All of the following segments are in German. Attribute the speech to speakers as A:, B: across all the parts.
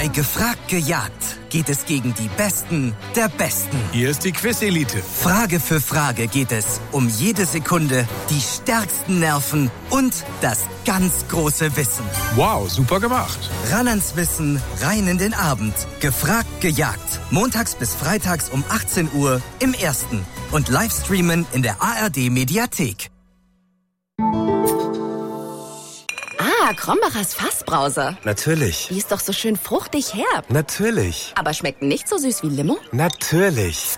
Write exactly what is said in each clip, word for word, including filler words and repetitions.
A: Bei Gefragt gejagt geht es gegen die Besten der Besten.
B: Hier ist die Quiz-Elite.
A: Frage für Frage geht es um jede Sekunde, die stärksten Nerven und das ganz große Wissen.
B: Wow, super gemacht.
A: Ran ans Wissen, rein in den Abend. Gefragt gejagt. Montags bis freitags um achtzehn Uhr im Ersten. Und Livestreamen in der A R D-Mediathek.
C: Ah, Krombachers Fassbrause.
D: Natürlich.
C: Die ist doch so schön fruchtig herb.
D: Natürlich.
C: Aber schmeckt nicht so süß wie Limo?
D: Natürlich.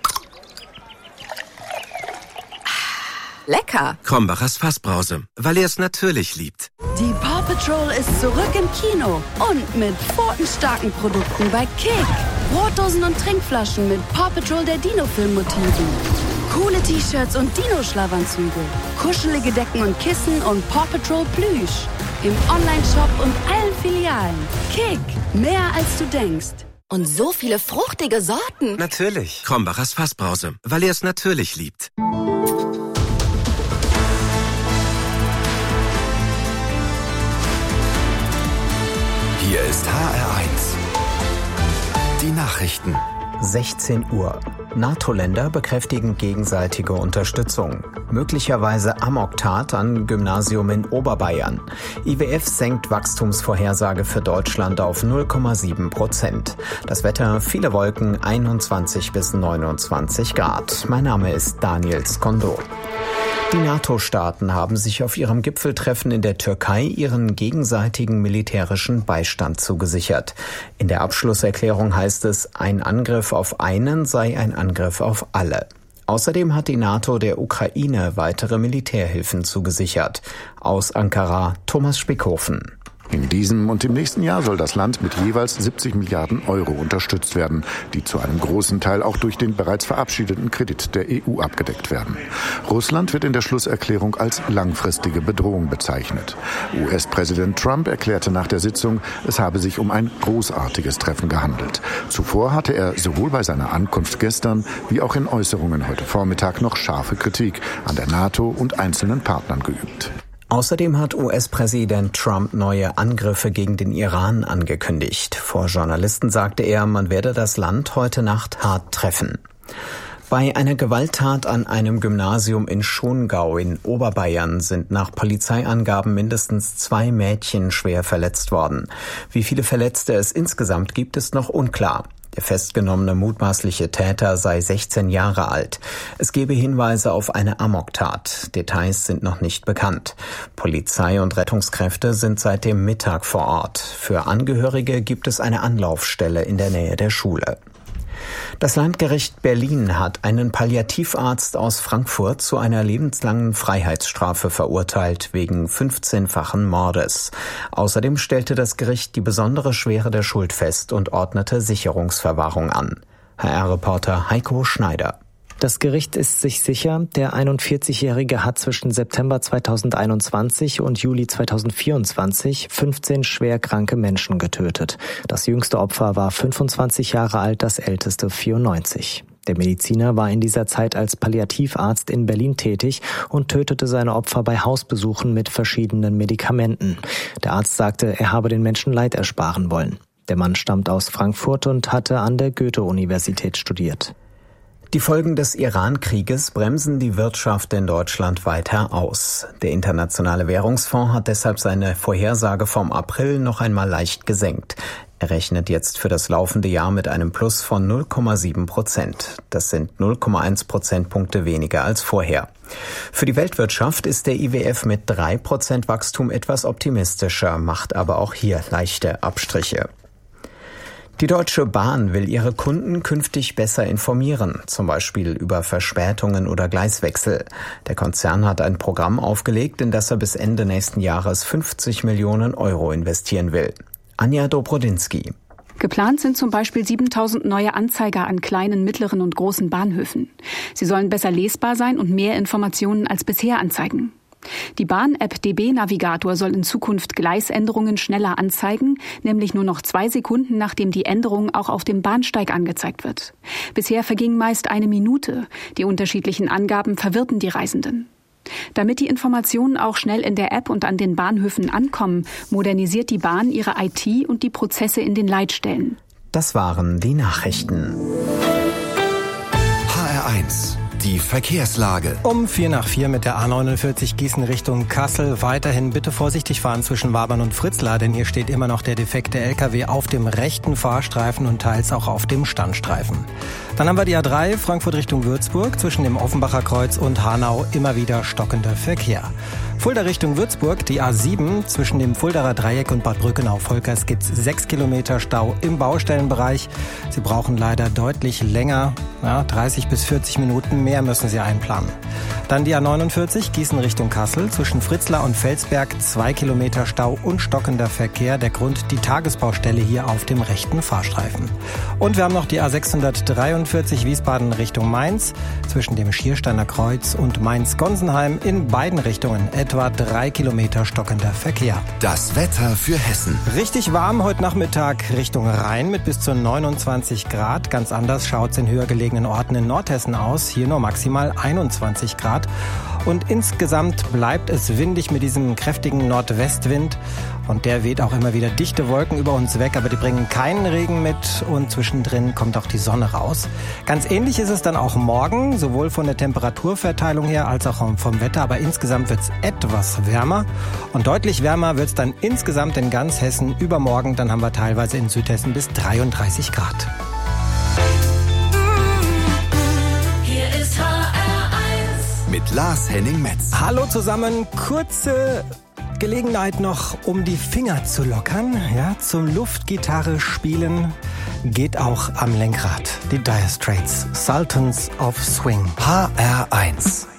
C: Lecker.
D: Krombachers Fassbrause, weil er es natürlich liebt.
E: Die Paw Patrol ist zurück im Kino und mit pfotenstarken Produkten bei Kick. Brotdosen und Trinkflaschen mit Paw Patrol der Dino-Film-Motiven. Coole T-Shirts und Dino-Schlafanzüge. Kuschelige Decken und Kissen und Paw Patrol Plüsch. Im Online-Shop und allen Filialen. Kick, mehr als du denkst.
C: Und so viele fruchtige Sorten.
D: Natürlich. Krombachers Fassbrause, weil er es natürlich liebt.
F: Hier ist H R eins. Die Nachrichten.
G: sechzehn Uhr. NATO-Länder bekräftigen gegenseitige Unterstützung. Möglicherweise Amoktat an Gymnasium in Oberbayern. I W F senkt Wachstumsvorhersage für Deutschland auf null Komma sieben Prozent. Das Wetter, viele Wolken, einundzwanzig bis neunundzwanzig Grad. Mein Name ist Daniel Skondo. Die NATO-Staaten haben sich auf ihrem Gipfeltreffen in der Türkei ihren gegenseitigen militärischen Beistand zugesichert. In der Abschlusserklärung heißt es, ein Angriff auf einen sei ein Angriff auf alle. Außerdem hat die NATO der Ukraine weitere Militärhilfen zugesichert. Aus Ankara Thomas Spickhofen.
H: In diesem und im nächsten Jahr soll das Land mit jeweils siebzig Milliarden Euro unterstützt werden, die zu einem großen Teil auch durch den bereits verabschiedeten Kredit der E U abgedeckt werden. Russland wird in der Schlusserklärung als langfristige Bedrohung bezeichnet. U S-Präsident Trump erklärte nach der Sitzung, es habe sich um ein großartiges Treffen gehandelt. Zuvor hatte er sowohl bei seiner Ankunft gestern wie auch in Äußerungen heute Vormittag noch scharfe Kritik an der NATO und einzelnen Partnern geübt.
G: Außerdem hat U S-Präsident Trump neue Angriffe gegen den Iran angekündigt. Vor Journalisten sagte er, man werde das Land heute Nacht hart treffen. Bei einer Gewalttat an einem Gymnasium in Schongau in Oberbayern sind nach Polizeiangaben mindestens zwei Mädchen schwer verletzt worden. Wie viele Verletzte es insgesamt gibt, ist noch unklar. Der festgenommene mutmaßliche Täter sei sechzehn Jahre alt. Es gebe Hinweise auf eine Amoktat. Details sind noch nicht bekannt. Polizei und Rettungskräfte sind seit dem Mittag vor Ort. Für Angehörige gibt es eine Anlaufstelle in der Nähe der Schule. Das Landgericht Berlin hat einen Palliativarzt aus Frankfurt zu einer lebenslangen Freiheitsstrafe verurteilt wegen fünfzehnfachen Mordes. Außerdem stellte das Gericht die besondere Schwere der Schuld fest und ordnete Sicherungsverwahrung an. H R-Reporter Heiko Schneider.
I: Das Gericht ist sich sicher, der einundvierzigjährige hat zwischen September zweitausendeinundzwanzig und Juli zweitausendvierundzwanzig fünfzehn schwer kranke Menschen getötet. Das jüngste Opfer war fünfundzwanzig Jahre alt, das älteste vierundneunzig. Der Mediziner war in dieser Zeit als Palliativarzt in Berlin tätig und tötete seine Opfer bei Hausbesuchen mit verschiedenen Medikamenten. Der Arzt sagte, er habe den Menschen Leid ersparen wollen. Der Mann stammt aus Frankfurt und hatte an der Goethe-Universität studiert.
G: Die Folgen des Iran-Krieges bremsen die Wirtschaft in Deutschland weiter aus. Der Internationale Währungsfonds hat deshalb seine Vorhersage vom April noch einmal leicht gesenkt. Er rechnet jetzt für das laufende Jahr mit einem Plus von null Komma sieben Prozent. Das sind null Komma eins Prozentpunkte weniger als vorher. Für die Weltwirtschaft ist der I W F mit drei Prozent Wachstum etwas optimistischer, macht aber auch hier leichte Abstriche. Die Deutsche Bahn will ihre Kunden künftig besser informieren, zum Beispiel über Verspätungen oder Gleiswechsel. Der Konzern hat ein Programm aufgelegt, in das er bis Ende nächsten Jahres fünfzig Millionen Euro investieren will. Anja Dobrodinsky.
J: Geplant sind zum Beispiel siebentausend neue Anzeiger an kleinen, mittleren und großen Bahnhöfen. Sie sollen besser lesbar sein und mehr Informationen als bisher anzeigen. Die Bahn-App D B Navigator soll in Zukunft Gleisänderungen schneller anzeigen, nämlich nur noch zwei Sekunden, nachdem die Änderung auch auf dem Bahnsteig angezeigt wird. Bisher verging meist eine Minute. Die unterschiedlichen Angaben verwirrten die Reisenden. Damit die Informationen auch schnell in der App und an den Bahnhöfen ankommen, modernisiert die Bahn ihre I T und die Prozesse in den Leitstellen.
G: Das waren die Nachrichten.
F: H R eins. Die Verkehrslage.
K: Um vier nach vier mit der A neunundvierzig Gießen Richtung Kassel. Weiterhin bitte vorsichtig fahren zwischen Wabern und Fritzlar, denn hier steht immer noch der defekte L K W auf dem rechten Fahrstreifen und teils auch auf dem Standstreifen. Dann haben wir die A drei Frankfurt Richtung Würzburg zwischen dem Offenbacher Kreuz und Hanau immer wieder stockender Verkehr. Fulda Richtung Würzburg, die A sieben zwischen dem Fuldaer Dreieck und Bad Brückenau-Volkers gibt's sechs Kilometer Stau im Baustellenbereich. Sie brauchen leider deutlich länger, ja, dreißig bis vierzig Minuten mehr müssen Sie einplanen. Dann die A neunundvierzig Gießen Richtung Kassel zwischen Fritzlar und Felsberg, zwei Kilometer Stau und stockender Verkehr. Der Grund die Tagesbaustelle hier auf dem rechten Fahrstreifen. Und wir haben noch die A sechshundertdreiundvierzig Wiesbaden Richtung Mainz zwischen dem Schiersteiner Kreuz und Mainz-Gonsenheim in beiden Richtungen etwa drei Kilometer stockender Verkehr.
F: Das Wetter für Hessen.
K: Richtig warm heute Nachmittag Richtung Rhein mit bis zu neunundzwanzig Grad. Ganz anders schaut es in höher gelegenen Orten in Nordhessen aus. Hier nur maximal einundzwanzig Grad. Und insgesamt bleibt es windig mit diesem kräftigen Nordwestwind. Und der weht auch immer wieder dichte Wolken über uns weg, aber die bringen keinen Regen mit und zwischendrin kommt auch die Sonne raus. Ganz ähnlich ist es dann auch morgen, sowohl von der Temperaturverteilung her als auch vom Wetter, aber insgesamt wird es etwas wärmer und deutlich wärmer wird es dann insgesamt in ganz Hessen. Übermorgen, dann haben wir teilweise in Südhessen bis dreiunddreißig Grad.
F: Hier ist H R eins mit Lars Henning Metz.
K: Hallo zusammen, kurze Gelegenheit noch, um die Finger zu lockern. Ja, zum Luftgitarre spielen geht auch am Lenkrad. Die Dire Straits, Sultans of Swing.
F: H R eins.